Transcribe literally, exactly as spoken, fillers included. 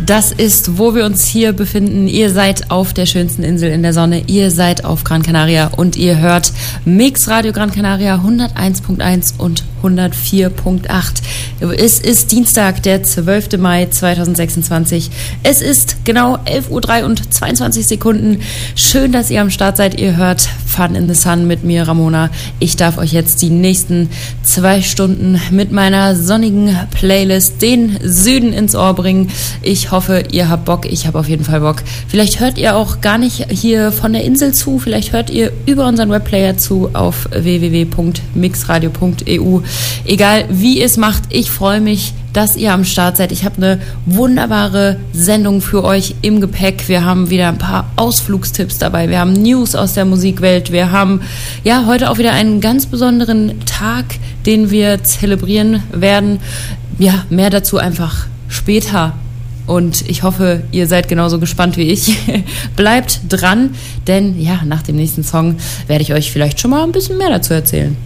Das ist, wo wir uns hier befinden. Ihr seid auf der schönsten Insel in der Sonne. Ihr seid auf Gran Canaria und ihr hört Mix Radio Gran Canaria hunderteins Komma eins und hundertvier Komma acht. Es ist Dienstag, der zwölfter Mai zweitausendsechsundzwanzig. Es ist genau elf Uhr drei und zweiundzwanzig Sekunden. Schön, dass ihr am Start seid. Ihr hört Fun in the Sun mit mir, Ramona. Ich darf euch jetzt die nächsten zwei Stunden mit meiner sonnigen Playlist den Süden ins Ohr bringen. Ich hoffe, ihr habt Bock. Ich habe auf jeden Fall Bock. Vielleicht hört ihr auch gar nicht hier von der Insel zu. Vielleicht hört ihr über unseren Webplayer zu auf w w w punkt mixradio punkt e u. Egal, wie ihr es macht, ich freue mich, dass ihr am Start seid. Ich habe eine wunderbare Sendung für euch im Gepäck. Wir haben wieder ein paar Ausflugstipps dabei. Wir haben News aus der Musikwelt. Wir haben ja heute auch wieder einen ganz besonderen Tag, den wir zelebrieren werden. Ja, mehr dazu einfach später. Und ich hoffe, ihr seid genauso gespannt wie ich. Bleibt dran, denn ja, nach dem nächsten Song werde ich euch vielleicht schon mal ein bisschen mehr dazu erzählen.